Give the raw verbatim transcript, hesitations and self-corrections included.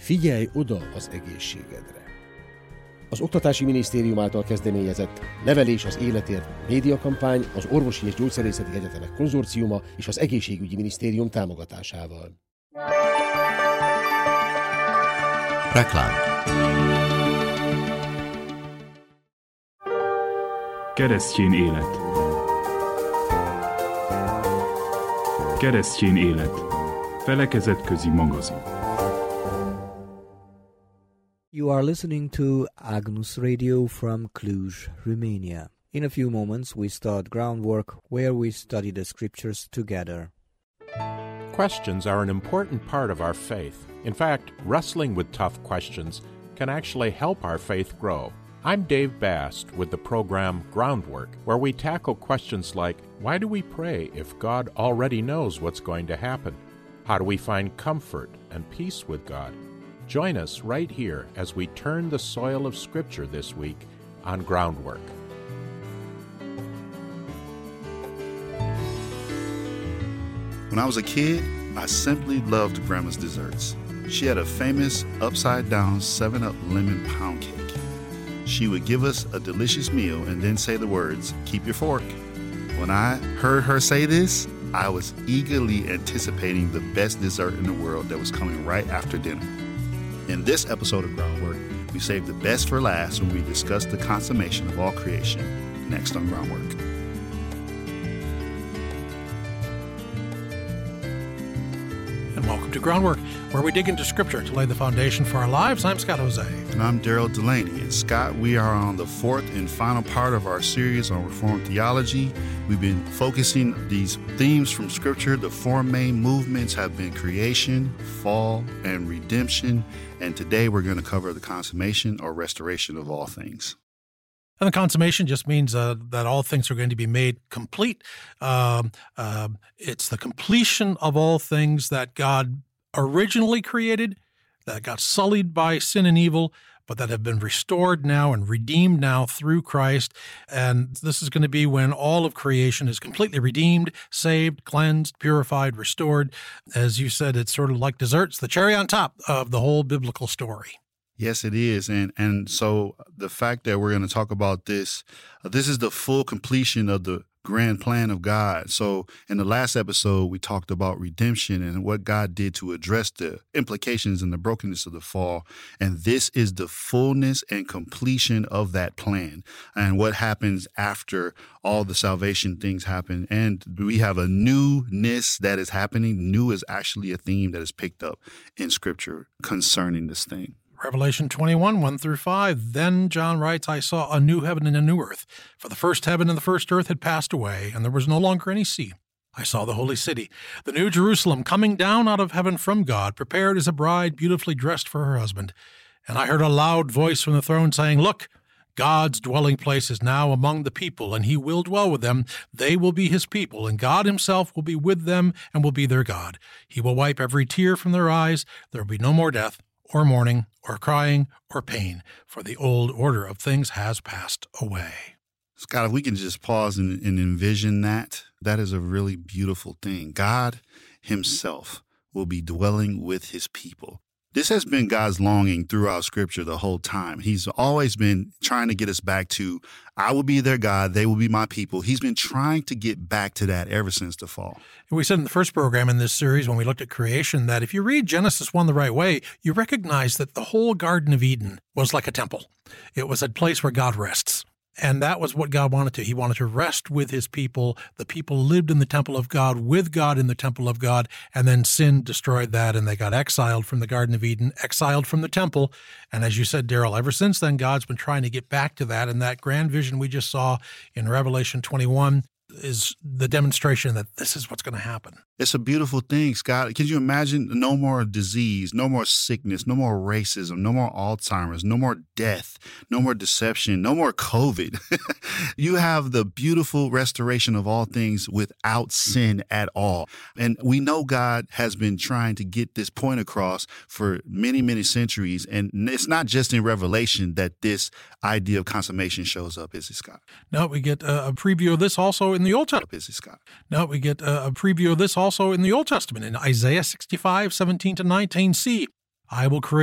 Figyelj oda az egészségedre! Az Oktatási Minisztérium által kezdeményezett Nevelés az életért médiakampány az Orvosi és Gyógyszerészeti Egyetemek Konzorciuma és az Egészségügyi Minisztérium támogatásával. Reklám. Keresztjén élet. Keresztjén élet. Felekezetközi magazin. You are listening to Agnus Radio from Cluj, Romania. In a few moments, we start groundwork where we study the scriptures together. Questions are an important part of our faith. In fact, wrestling with tough questions can actually help our faith grow. I'm Dave Bast with the program Groundwork, where we tackle questions like, why do we pray if God already knows what's going to happen? How do we find comfort and peace with God? Join us right here as we turn the soil of Scripture this week on Groundwork. When I was a kid, I simply loved Grandma's desserts. She had a famous upside-down seven up lemon pound cake. She would give us a delicious meal and then say the words, "Keep your fork." When I heard her say this, I was eagerly anticipating the best dessert in the world that was coming right after dinner. In this episode of Groundwork, we saved the best for last when we discuss the consummation of all creation, next on Groundwork. And welcome to Groundwork, where we dig into Scripture to lay the foundation for our lives. I'm Scott Jose. And I'm Daryl Delaney. And Scott, we are on the fourth and final part of our series on Reformed theology. We've been focusing these themes from Scripture. The four main movements have been creation, fall, and redemption. And today we're going to cover the consummation or restoration of all things. And the consummation just means uh, that all things are going to be made complete. Um, uh, it's the completion of all things that God originally created, that got sullied by sin and evil, but that have been restored now and redeemed now through Christ. And this is going to be when all of creation is completely redeemed, saved, cleansed, purified, restored. As you said, it's sort of like desserts, the cherry on top of the whole biblical story. Yes, it is. And and so the fact that we're going to talk about this, uh, this is the full completion of the grand plan of God. So in the last episode, we talked about redemption and what God did to address the implications and the brokenness of the fall. And this is the fullness and completion of that plan and what happens after all the salvation things happen. And we have a newness that is happening. New is actually a theme that is picked up in Scripture concerning this thing. Revelation twenty-one, one through five. Then John writes, I saw a new heaven and a new earth, for the first heaven and the first earth had passed away, and there was no longer any sea. I saw the holy city, the new Jerusalem, coming down out of heaven from God, prepared as a bride beautifully dressed for her husband. And I heard a loud voice from the throne saying, Look, God's dwelling place is now among the people, and he will dwell with them. They will be his people, and God himself will be with them and will be their God. He will wipe every tear from their eyes. There will be no more death, or mourning, or crying, or pain, for the old order of things has passed away. Scott, if we can just pause and, and envision that, that is a really beautiful thing. God himself will be dwelling with his people. This has been God's longing throughout Scripture the whole time. He's always been trying to get us back to, I will be their God, they will be my people. He's been trying to get back to that ever since the fall. And we said in the first program in this series, when we looked at creation, that if you read Genesis one the right way, you recognize that the whole Garden of Eden was like a temple. It was a place where God rests. And that was what God wanted to. He wanted to rest with his people. The people lived in the temple of God, with God in the temple of God, and then sin destroyed that, and they got exiled from the Garden of Eden, exiled from the temple. And as you said, Daryl, ever since then, God's been trying to get back to that, and that grand vision we just saw in Revelation twenty-one is the demonstration that this is what's going to happen. It's a beautiful thing, Scott. Can you imagine no more disease, no more sickness, no more racism, no more Alzheimer's, no more death, no more deception, no more COVID. You have the beautiful restoration of all things without sin at all. And we know God has been trying to get this point across for many, many centuries. And it's not just in Revelation that this idea of consummation shows up, is it, Scott? No, we get a preview of this also in the Old Testament. Is it, Scott? No, we get a preview of this also in the Old Testament in Isaiah sixty-five, seventeen to nineteen. See, I will create